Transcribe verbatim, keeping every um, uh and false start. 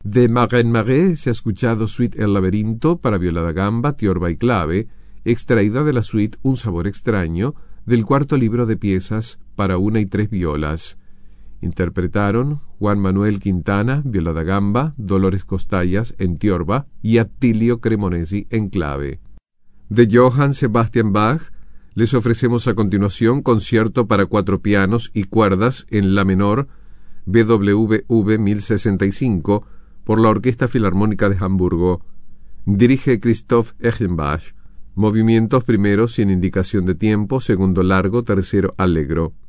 De Marais-Marais se ha escuchado Suite El laberinto para viola da gamba, tiorba y clave, extraída de la suite Un sabor extraño, del cuarto libro de piezas para una y tres violas. Interpretaron Juan Manuel Quintana, viola da gamba, Dolores Costallas en tiorba y Attilio Cremonesi en clave. De Johann Sebastian Bach les ofrecemos a continuación Concierto para cuatro pianos y cuerdas en la menor B W V mil sesenta y cinco por la Orquesta Filarmónica de Hamburgo. Dirige Christoph Eschenbach. Movimientos primero sin indicación de tiempo, segundo largo, tercero allegro.